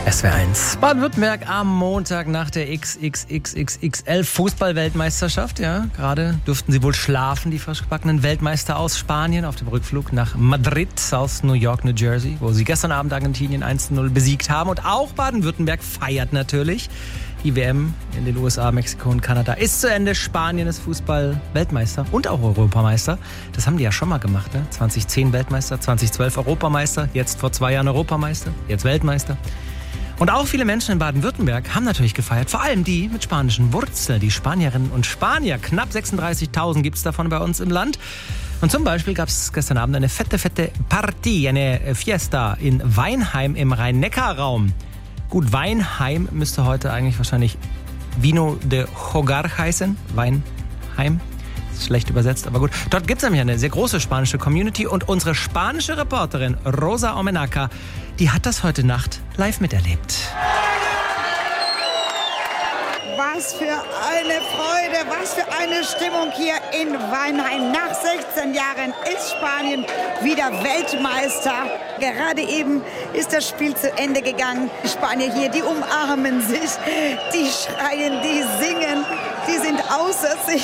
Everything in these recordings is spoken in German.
SWR1. Baden-Württemberg am Montag nach der XXXXXL Fußball-Weltmeisterschaft. Ja, gerade dürften sie wohl schlafen, die frisch gebackenen Weltmeister aus Spanien auf dem Rückflug nach Madrid aus New York, New Jersey, wo sie gestern Abend Argentinien 1:0 besiegt haben. Und auch Baden-Württemberg feiert natürlich. Die WM in den USA, Mexiko und Kanada ist zu Ende. Spanien ist Fußball-Weltmeister und auch Europameister. Das haben die ja schon mal gemacht, ne? 2010 Weltmeister, 2012 Europameister, jetzt vor 2 Jahren Europameister, jetzt Weltmeister. Und auch viele Menschen in Baden-Württemberg haben natürlich gefeiert, vor allem die mit spanischen Wurzeln, die Spanierinnen und Spanier. Knapp 36.000 gibt es davon bei uns im Land. Und zum Beispiel gab es gestern Abend eine fette Party, eine Fiesta in Weinheim im Rhein-Neckar-Raum. Gut, Weinheim müsste heute eigentlich wahrscheinlich Vino de Hogar heißen. Weinheim. Das ist schlecht übersetzt, aber gut. Dort gibt es nämlich eine sehr große spanische Community und unsere spanische Reporterin Rosa Omenaca, die hat das heute Nacht live miterlebt. Was für eine Freude, was für eine Stimmung hier in Weinheim. Nach 16 Jahren ist Spanien wieder Weltmeister. Gerade eben ist das Spiel zu Ende gegangen. Die Spanier hier, die umarmen sich, die schreien, die singen, die sind außer sich.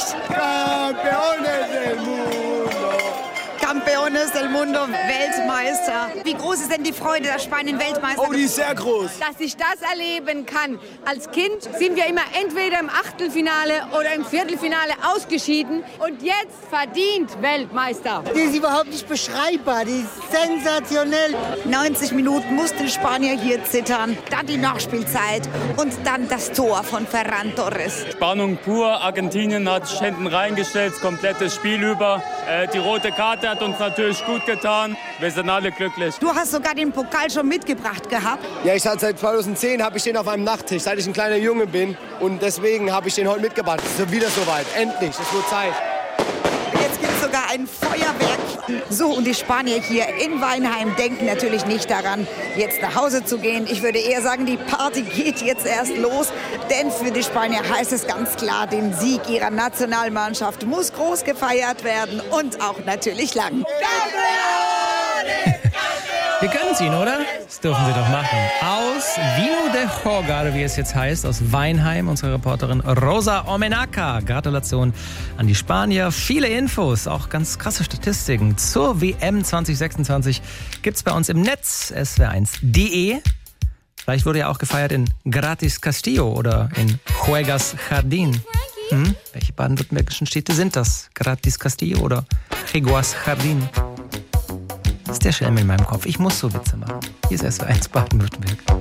Campeones del Mundo, Weltmeister. Wie groß ist denn die Freude, dass Spanien Weltmeister ist? Oh, die ist sehr groß. Dass ich das erleben kann. Als Kind sind wir immer entweder im Achtelfinale oder im Viertelfinale ausgeschieden und jetzt verdient Weltmeister. Die ist überhaupt nicht beschreibbar, die ist sensationell. 90 Minuten mussten Spanier hier zittern, dann die Nachspielzeit und dann das Tor von Ferran Torres. Spannung pur, Argentinien hat sich hinten reingestellt, das komplette Spiel über. Die rote Karte hat uns natürlich gut getan. Wir sind alle glücklich. Du hast sogar den Pokal schon mitgebracht gehabt. Ja, seit 2010 habe ich den auf einem Nachttisch, seit ich ein kleiner Junge bin. Und deswegen habe ich den heute mitgebracht. Es ist wieder soweit. Endlich, es wird Zeit. Jetzt gibt es sogar ein Feuerwerk. So, und die Spanier hier in Weinheim denken natürlich nicht daran, jetzt nach Hause zu gehen. Ich würde eher sagen, die Party geht jetzt erst los. Denn für die Spanier heißt es ganz klar, den Sieg ihrer Nationalmannschaft muss groß gefeiert werden und auch natürlich lang. Wir können es ihnen, oder? Das dürfen sie doch machen. Aus Vino de Hogar, wie es jetzt heißt, aus Weinheim, unsere Reporterin Rosa Omenaca. Gratulation an die Spanier. Viele Infos, auch ganz krasse Statistiken zur WM 2026 gibt's bei uns im Netz, swr1.de. Vielleicht wurde ja auch gefeiert in Gratis Castillo oder in Juegas Jardín. Welche baden-württembergischen Städte sind das? Gratis Castillo oder Juegas Jardín? Das ist der Schelm in meinem Kopf. Ich muss so Witze machen. Hier ist SWR1 Baden-Württemberg.